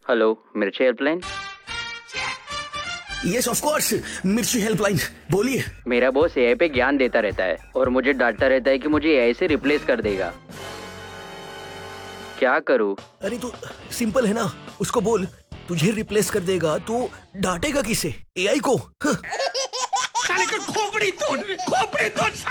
Hello, मिर्ची helpline. Yes of course, मिर्ची helpline, बोलिए। मेरा बॉस एआई पे ज्ञान देता रहता है और मुझे डांटता रहता है कि मुझे एआई से रिप्लेस कर देगा। क्या करूं? अरे तो सिंपल है ना, उसको बोल तुझे रिप्लेस कर देगा तो डांटेगा किसे? एआई को? साले का खोपड़ी तोड़